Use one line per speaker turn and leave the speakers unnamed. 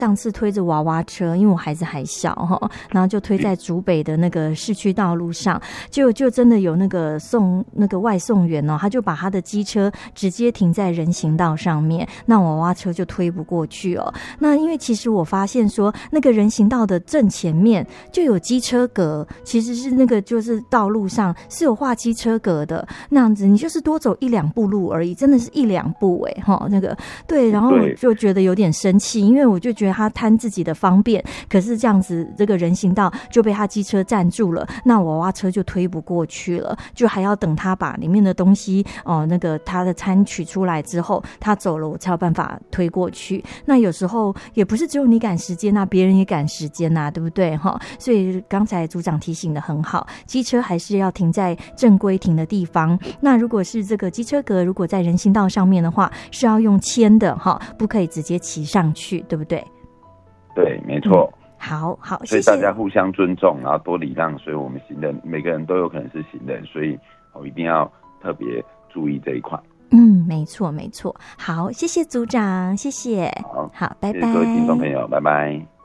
当次推着娃娃车，因为我孩子还小然后就推在竹北的那个市区道路上，就真的有那个外送员他就把他的机车直接停在人行道上面，那娃娃车就推不过去那因为其实我发现说，那个人行道的正前面就有机车格，其实是那个就是道路上是有画机车格的，那样子你就是多走1-2步路而已，真的是1-2步那个对，然后我就觉得有点生气，因为我就觉得他贪自己的方便，可是这样子这个人行道就被他机车占住了，那娃娃车就推不过去了，就还要等他把里面的东西那个他的餐取出来之后，他走了我才有办法推过去。那有时候也不是只有你赶时间别人也赶时间对不对所以刚才组长提醒的很好，机车还是要停在正规停的地方。那如果是这个机车格如果在人行道上面的话，是要用牵的不可以直接骑上去，对不对？
对，没错。
好，
所以大家互相尊重，然后多礼让，所以我们行人每个人都有可能是行人，所以一定要特别注意这一块。
没错。好，谢谢组长，谢谢。
好，
拜拜。
谢谢各位听众朋友，拜拜。